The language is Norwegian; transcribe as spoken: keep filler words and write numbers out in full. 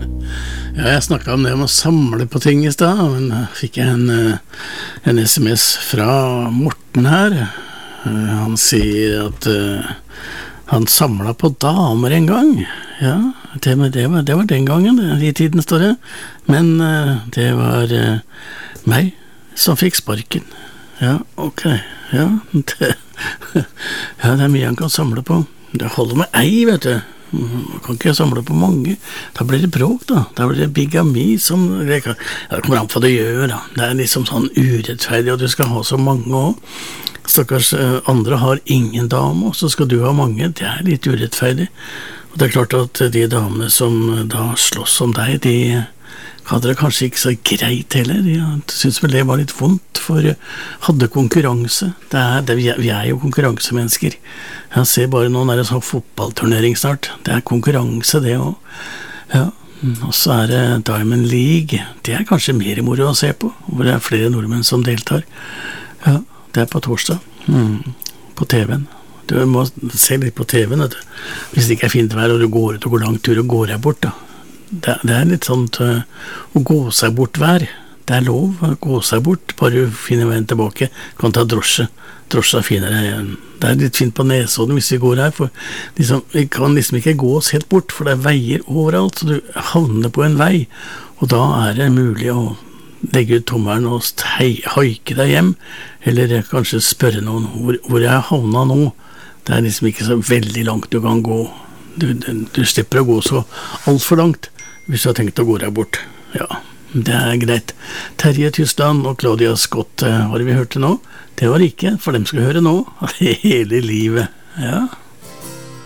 Ja, jeg snakket om det om å samle på ting i sted, men fikk jeg en, en sms fra Morten her. Han sier at uh, han samlet på damer en gang. Ja, det, det, var, det var den gangen, i tiden står det. Men uh, det var uh, meg som fikk sparken. Ja, ok. Ja, det, ja, det er mye han kan samle på. Det holder med ei, vet du. Man kan ikke samle på mange. Da blir det bråk, da. Da blir det bigami som det kommer an på det gjør, da. Det er liksom sånn urettferdig at du skal ha så mange også. Stakkars andre har ingen dame, og så skal du ha mange. Det er litt urettferdig. Og det er klart at de damene som da slåss om deg, de hadde det kanskje ikke så greit heller. Jeg synes vel det var litt vondt, for hadde konkurranse. Det er, det, vi, er, vi er jo konkurransemennesker. Jeg ser bare nå når det er sånn fotballturnering snart. Det er konkurranse, det også. Ja. Og så er det Diamond League. Det er kanskje mer moro å se på, hvor det er flere nordmenn som deltar. Ja, det er på torsdag. Mm. På T V-en. Du må se litt på T V-en, vet du. Hvis det ikke er fint vær, og du går ut og går langt tur og går deg bort, da. Det, det er litt sånn uh, å gå seg bort vær. Det er lov å gå seg bort, bare du finner veien tilbake. Du kan ta drosje. Drosje finner jeg. Det er litt fint på Nesodden hvis vi går her, for liksom, vi kan liksom ikke gå oss helt bort, for det er veier overalt, så du havner på en vei, og da er det mulig å legge ut tommelen og haike deg hjem, eller kanskje spørre noen hvor, hvor jeg havna nå. Det er liksom ikke så veldig langt du kan gå. Du, du, du slipper å gå så alt for langt hvis du har tenkt å gå deg bort. Ja, det er greit. Terje Tysland og Claudia Scott, har vi hørt det nå? Det var ikke, for dem skal høre nå hele livet. Ja.